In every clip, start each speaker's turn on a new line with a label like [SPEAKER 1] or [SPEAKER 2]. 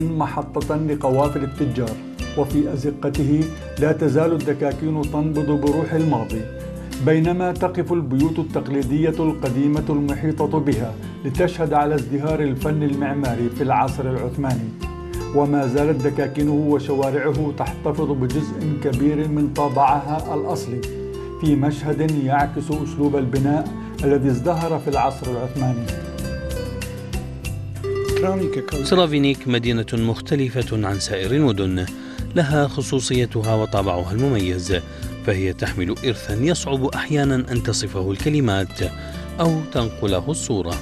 [SPEAKER 1] محطة لقوافل التجار، وفي أزقته لا تزال الدكاكين تنبض بروح الماضي، بينما تقف البيوت التقليدية القديمة المحيطة بها لتشهد على ازدهار الفن المعماري في العصر العثماني. وما زالت دكاكينه وشوارعه تحتفظ بجزء كبير من طابعها الأصلي في مشهد يعكس أسلوب البناء الذي ازدهر في العصر العثماني.
[SPEAKER 2] سرافينيك مدينة مختلفة عن سائر المدن، لها خصوصيتها وطابعها المميز، فهي تحمل إرثا يصعب أحيانا أن تصفه الكلمات أو تنقله الصورة.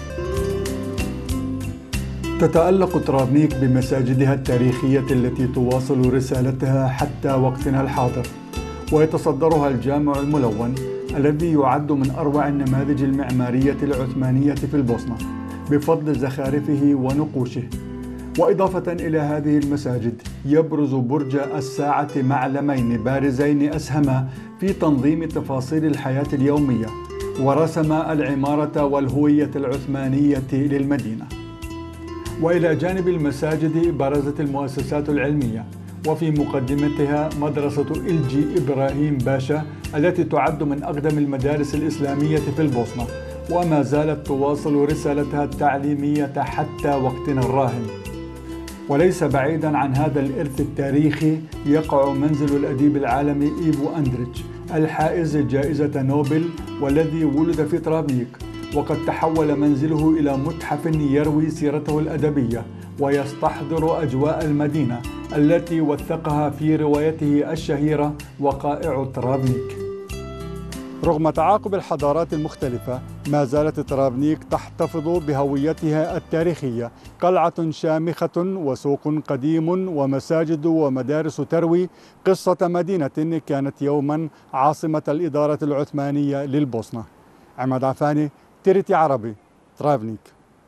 [SPEAKER 1] تتألق ترافنيك بمساجدها التاريخية التي تواصل رسالتها حتى وقتنا الحاضر، ويتصدرها الجامع الملون الذي يعد من أروع النماذج المعمارية العثمانية في البوسنة بفضل زخارفه ونقوشه. وإضافة إلى هذه المساجد يبرز برج الساعة معلمين بارزين أسهما في تنظيم تفاصيل الحياة اليومية، ورسم العمارة والهوية العثمانية للمدينة. وإلى جانب المساجد برزت المؤسسات العلمية، وفي مقدمتها مدرسة إلجي إبراهيم باشا التي تعد من أقدم المدارس الإسلامية في البوسنة، وما زالت تواصل رسالتها التعليمية حتى وقتنا الراهن. وليس بعيدا عن هذا الإرث التاريخي يقع منزل الأديب العالمي إيفو أندريتش الحائز جائزة نوبل والذي ولد في ترافنيك، وقد تحول منزله إلى متحف يروي سيرته الأدبية ويستحضر أجواء المدينة التي وثقها في روايته الشهيرة وقائع ترافنيك. رغم تعاقب الحضارات المختلفة ما زالت ترافنيك تحتفظ بهويتها التاريخية، قلعة شامخة وسوق قديم ومساجد ومدارس تروي قصة مدينة كانت يوما عاصمة الإدارة العثمانية للبوسنة. عماد عفاني، تيرتي عربي، ترافنيك.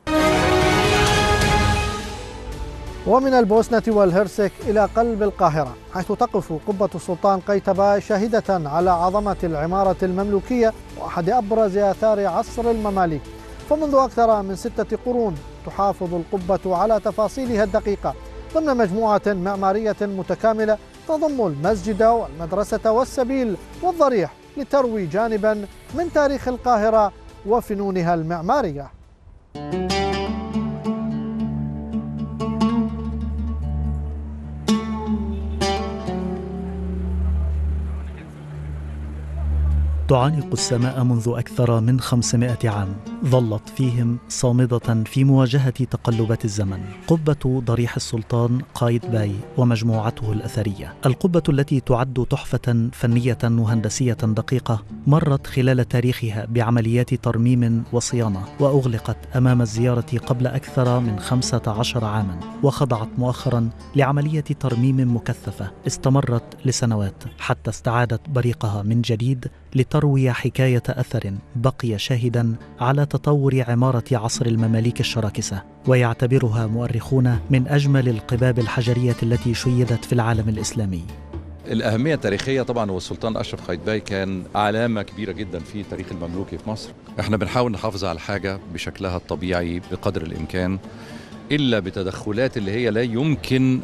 [SPEAKER 3] ومن البوسنة والهرسك إلى قلب القاهرة، حيث تقف قبة السلطان قايتباي شاهدة على عظمة العمارة المملوكية وأحد أبرز آثار عصر المماليك. فمنذ أكثر من 6 قرون تحافظ القبة على تفاصيلها الدقيقة ضمن مجموعة معمارية متكاملة تضم المسجد والمدرسة والسبيل والضريح، لتروي جانبا من تاريخ القاهرة وفنونها المعمارية.
[SPEAKER 4] تعانق السماء منذ أكثر من 500 عام، ظلت فيهم صامدة في مواجهة تقلبات الزمن. قبة ضريح السلطان قايتباي ومجموعته الأثرية، القبة التي تعد تحفة فنية وهندسية دقيقة، مرت خلال تاريخها بعمليات ترميم وصيانة، وأغلقت أمام الزيارة قبل أكثر من 15 عاما، وخضعت مؤخرا لعملية ترميم مكثفة استمرت لسنوات حتى استعادت بريقها من جديد لتروي حكاية أثر بقي شاهدا على تطور عمارة عصر المماليك الشراكسة، ويعتبرها مؤرخون من أجمل القباب الحجرية التي شيدت في العالم الإسلامي.
[SPEAKER 5] الأهمية التاريخية طبعا هو السلطان أشرف قايتباي كان علامة كبيرة جدا في التاريخ المملوكي في مصر. احنا بنحاول نحافظ على الحاجة بشكلها الطبيعي بقدر الإمكان، إلا بتدخلات اللي هي لا يمكن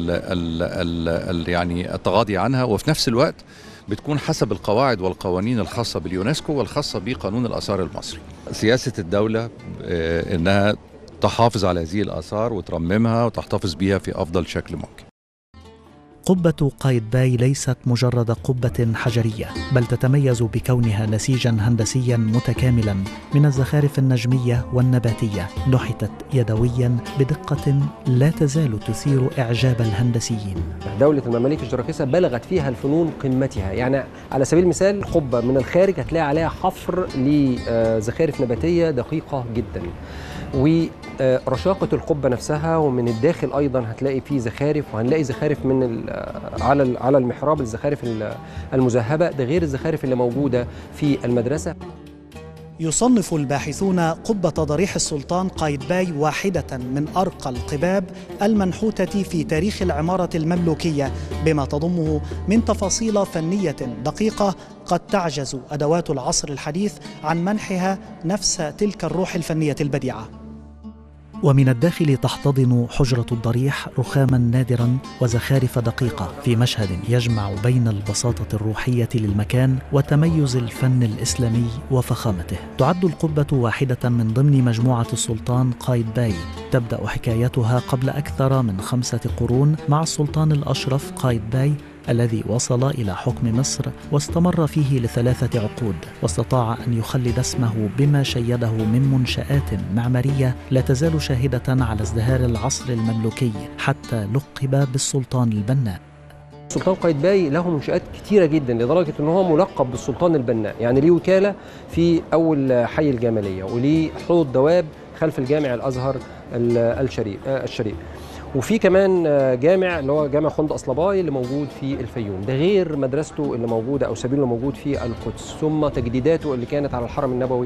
[SPEAKER 5] يعني التغاضي عنها، وفي نفس الوقت بتكون حسب القواعد والقوانين الخاصة باليونسكو والخاصة بقانون الآثار المصري. سياسة الدولة إنها تحافظ على هذه الآثار وترممها وتحتفظ بها في أفضل شكل ممكن.
[SPEAKER 4] قبة قايتباي ليست مجرد قبة حجرية، بل تتميز بكونها نسيجا هندسيا متكاملا من الزخارف النجمية والنباتية، نحتت يدويا بدقة لا تزال تثير إعجاب الهندسيين.
[SPEAKER 6] دولة المماليك الشراكسة بلغت فيها الفنون قمتها، يعني على سبيل المثال القبة من الخارج هتلاقي عليها حفر لزخارف نباتية دقيقة جدا، ورشاقة القبة نفسها، ومن الداخل أيضا هتلاقي فيه زخارف، وهنلاقي زخارف من على المحراب، الزخارف المذهبة، ده غير الزخارف اللي موجودة في المدرسة.
[SPEAKER 7] يصنف الباحثون قبة ضريح السلطان قايتباي واحدة من أرقى القباب المنحوتة في تاريخ العمارة المملوكية، بما تضمه من تفاصيل فنية دقيقة قد تعجز أدوات العصر الحديث عن منحها نفس تلك الروح الفنية البديعة.
[SPEAKER 4] ومن الداخل تحتضن حجرة الضريح رخاما نادرا وزخارف دقيقة في مشهد يجمع بين البساطة الروحية للمكان وتميز الفن الإسلامي وفخامته. تعد القبة واحدة من ضمن مجموعة السلطان قايتباي، تبدأ حكايتها قبل أكثر من 5 قرون مع السلطان الأشرف قايتباي الذي وصل إلى حكم مصر واستمر فيه ل3 عقود، واستطاع أن يخلد اسمه بما شيده من منشآت معمارية لا تزال شاهدة على ازدهار العصر المملوكي حتى لقب بالسلطان البناء.
[SPEAKER 6] السلطان قايتباي له منشآت كتيرة جدا لدرجة أنه هو ملقب بالسلطان البناء، يعني ليه وكالة في أول حي الجمالية، وليه حوض دواب خلف الجامع الأزهر الشريف، وفي كمان جامع اللي هو جامع خند أصلباي اللي موجود في الفيوم، ده غير مدرسته اللي موجودة أو سبيله اللي موجود في القدس، ثم تجديداته اللي كانت على الحرم النبوي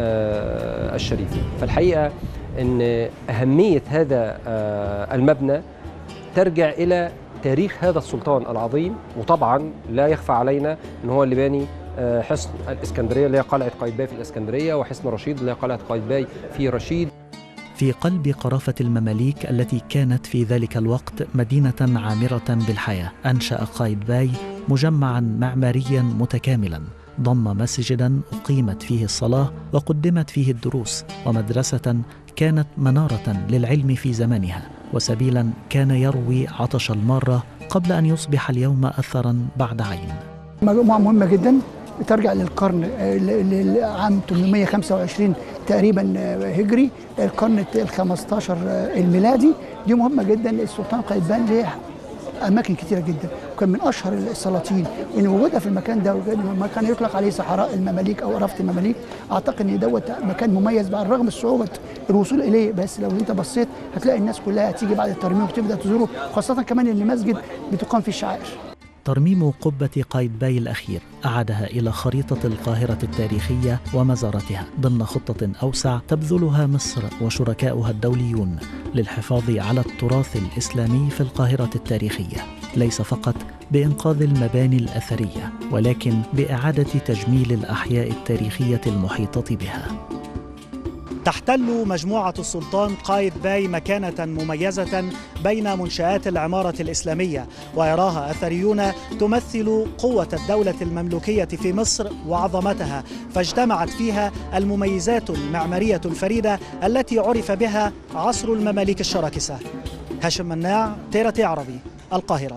[SPEAKER 6] الشريف. فالحقيقة أن أهمية هذا المبنى ترجع إلى تاريخ هذا السلطان العظيم، وطبعا لا يخفى علينا أن هو اللي باني حصن الإسكندرية اللي هي قلعة قايتباي في الإسكندرية، وحصن رشيد اللي هي قلعة قايتباي في رشيد.
[SPEAKER 4] في قلب قرافة المماليك التي كانت في ذلك الوقت مدينة عامرة بالحياة، أنشأ قايتباي مجمعاً معمارياً متكاملاً ضم مسجداً أقيمت فيه الصلاة وقدمت فيه الدروس، ومدرسة كانت منارة للعلم في زمانها، وسبيلاً كان يروي عطش المارة قبل أن يصبح اليوم أثراً بعد عين.
[SPEAKER 8] مجموعة مهمة جداً ترجع للقرن عام 825 تقريبا هجري، القرن ال15 الميلادي. دي مهمة جدا. السلطان قايتباي ليه أماكن كثيرة جدا، وكان من أشهر السلاطين، وإن وجودها في المكان ده كان يطلق عليه صحراء المماليك أو أرافة المماليك. أعتقد إن دوت مكان مميز على الرغم من صعوبة الوصول إليه، بس لو أنت بصيت هتلاقي الناس كلها هتيجي بعد الترميم وتبدأ تزوره، خاصة كمان إن مسجد بتقام فيه الشعائر.
[SPEAKER 4] ترميم قبة قايتباي الأخير أعادها إلى خريطة القاهرة التاريخية ومزاراتها ضمن خطة أوسع تبذلها مصر وشركاؤها الدوليون للحفاظ على التراث الإسلامي في القاهرة التاريخية، ليس فقط بإنقاذ المباني الأثرية ولكن بإعادة تجميل الأحياء التاريخية المحيطة بها.
[SPEAKER 7] تحتل مجموعة السلطان قايتباي مكانة مميزة بين منشآت العمارة الإسلامية، ويراها أثريون تمثل قوة الدولة المملوكية في مصر وعظمتها، فاجتمعت فيها المميزات المعمارية الفريدة التي عرف بها عصر المماليك الشراكسة. هاشم مناع، تيرتي عربي، القاهرة.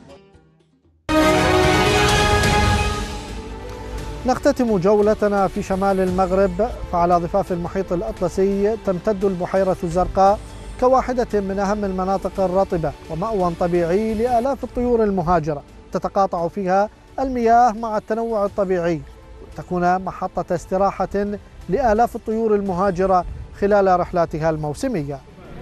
[SPEAKER 3] نختتم جولتنا في شمال المغرب، فعلى ضفاف المحيط الأطلسي تمتد البحيرة الزرقاء كواحدة من أهم المناطق الرطبة ومأوى طبيعي لآلاف الطيور المهاجرة، تتقاطع فيها المياه مع التنوع الطبيعي، وتكون محطة استراحة لآلاف الطيور المهاجرة خلال رحلاتها الموسمية.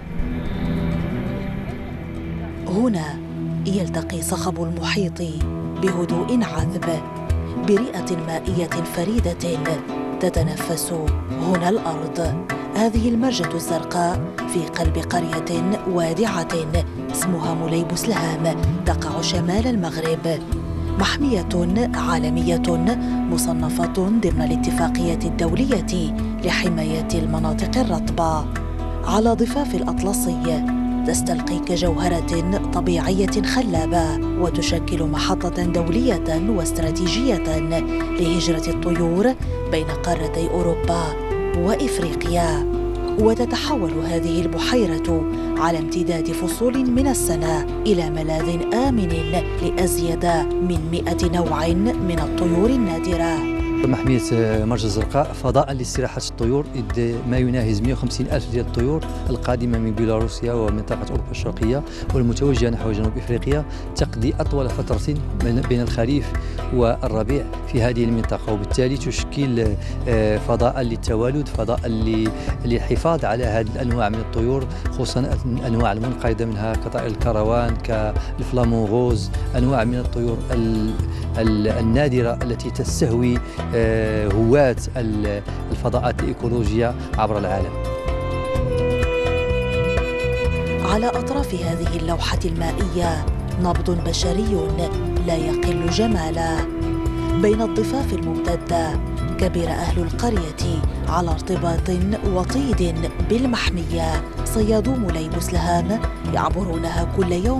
[SPEAKER 9] هنا يلتقي صخب المحيط بهدوء عذب برئة مائية فريدة تتنفس هنا الأرض. هذه المرجة الزرقاء في قلب قرية وادعة اسمها مولي بوسلهام تقع شمال المغرب، محمية عالمية مصنفة ضمن الاتفاقية الدولية لحماية المناطق الرطبة. على ضفاف الأطلسي تستلقي كجوهرة طبيعية خلابة، وتشكل محطة دولية واستراتيجية لهجرة الطيور بين قارتي أوروبا وإفريقيا. وتتحول هذه البحيرة على امتداد فصول من السنة إلى ملاذ آمن لأزيد من 100 نوع من الطيور النادرة.
[SPEAKER 10] محمية مرجة الزرقاء فضاء لاستراحة الطيور، إذ ما يناهز 150 ألف ديال الطيور القادمة من بيلاروسيا ومنطقة أوروبا الشرقية والمتوجهة نحو جنوب إفريقيا تقضي أطول فترة بين الخريف والربيع في هذه المنطقة، وبالتالي تشكل فضاء للتوالد، فضاء للحفاظ على هذه الأنواع من الطيور، خصوصا الأنواع المنقرضة منها كطائر الكروان كالفلامون، أنواع من الطيور النادرة التي تستهوي هواة الفضاءات الإيكولوجية عبر العالم.
[SPEAKER 9] على أطراف هذه اللوحة المائية نبض بشري لا يقل جمالا. بين الضفاف الممتدة كبر أهل القرية على ارتباط وطيد بالمحمية. صيادو مولاي بوسلهام يعبرونها كل يوم